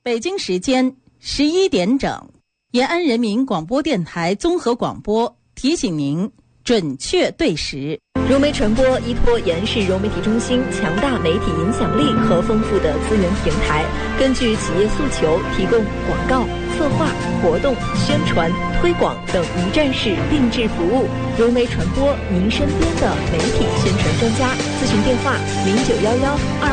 北京时间11点整，延安人民广播电台综合广播提醒您准确对时。 融媒传播依托延安市融媒体中心强大媒体影响力和丰富的资源平台，根据企业诉求提供广告、策划、活动、宣传、推广等一站式定制服务。融媒传播，您身边的媒体宣传专家。咨询电话：0911